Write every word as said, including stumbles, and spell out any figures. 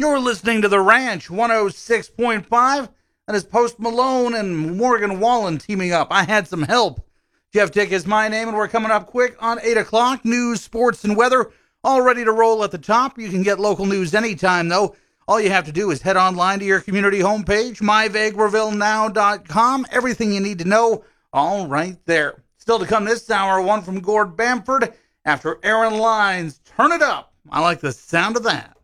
You're listening to The Ranch one oh six point five. That is Post Malone and Morgan Wallen teaming up. I had some help. Jeff Dick is my name, and we're coming up quick on eight o'clock. News, sports, and weather all ready to roll at the top. You can get local news anytime, though. All you have to do is head online to your community homepage, my vegreville now dot com. Everything you need to know, all right there. Still to come this hour, one from Gord Bamford after Aaron Lyons. Turn it up. I like the sound of that.